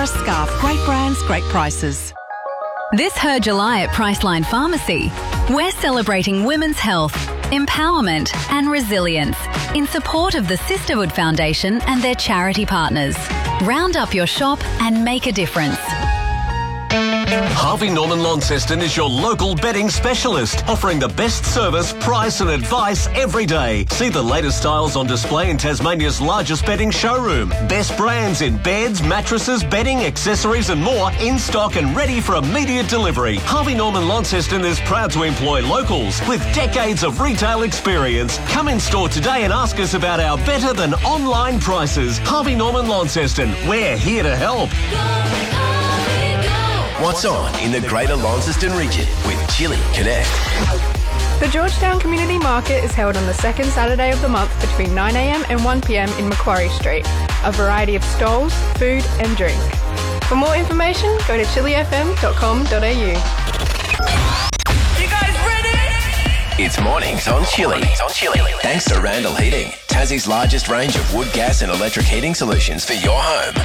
Zara scarf. Great brands, great prices. This Her July at Priceline Pharmacy, we're celebrating women's health, empowerment and resilience in support of the Sisterhood Foundation and their charity partners. Round up your shop and make a difference. Harvey Norman Launceston is your local bedding specialist, offering the best service, price and advice every day. See the latest styles on display in Tasmania's largest bedding showroom. Best brands in beds, mattresses, bedding, accessories and more in stock and ready for immediate delivery. Harvey Norman Launceston is proud to employ locals with decades of retail experience. Come in store today and ask us about our better than online prices. Harvey Norman Launceston, we're here to help. What's on in the Greater Launceston region with Chili Connect. The Georgetown Community Market is held on the second Saturday of the month between 9am and 1pm in Macquarie Street. A variety of stalls, food and drink. For more information, go to chilifm.com.au. You guys ready? It's Mornings on Chili. Thanks to Randall Heating, Tassie's largest range of wood, gas and electric heating solutions for your home.